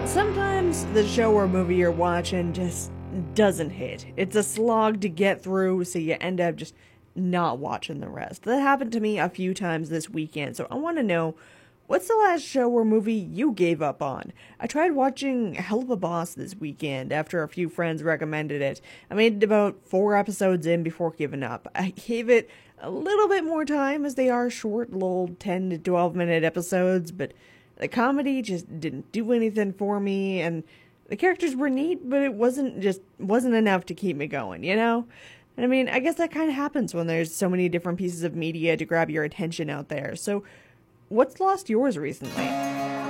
Sometimes the show or movie you're watching just doesn't hit. It's a slog to get through, so you end up just not watching the rest. That happened to me a few times this weekend, so I want to know, what's the last show or movie you gave up on? I tried watching Helluva Boss this weekend after a few friends recommended it. I made it about 4 episodes in before giving up. I gave it a little bit more time as they are short, little 10 to 12 minute episodes, but the comedy just didn't do anything for me, and the characters were neat, but it wasn't enough to keep me going, you know? And I mean, I guess that kind of happens when there's so many different pieces of media to grab your attention out there. So, what's lost yours recently?